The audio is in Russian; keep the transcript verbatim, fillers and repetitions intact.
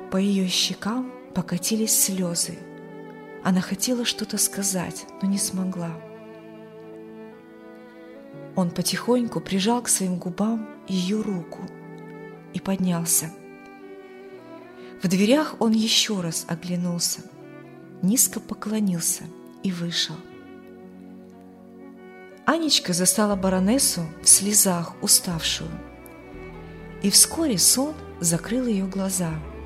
По ее щекам покатились слезы. Она хотела что-то сказать, но не смогла. Он потихоньку прижал к своим губам ее руку и поднялся. В дверях он еще раз оглянулся, низко поклонился и вышел. Анечка застала баронессу в слезах, уставшую, и вскоре сон закрыл ее глаза.